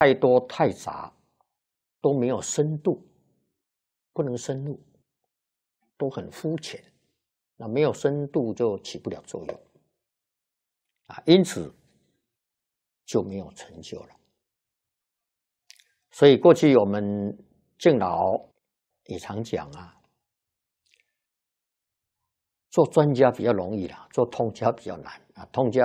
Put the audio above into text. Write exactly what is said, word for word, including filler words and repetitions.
太多太杂，都没有深度，不能深入，都很肤浅，那没有深度就起不了作用啊，因此就没有成就了。所以过去我们敬老也常讲啊，做专家比较容易啦，做通家比较难啊，通家。